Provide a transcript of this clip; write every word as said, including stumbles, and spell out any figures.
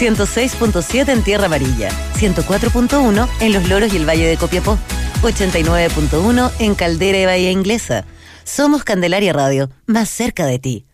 ciento seis punto siete en Tierra Amarilla, ciento cuatro punto uno en Los Loros y el Valle de Copiapó, ochenta y nueve punto uno en Caldera y Bahía Inglesa. Somos Candelaria Radio, más cerca de ti.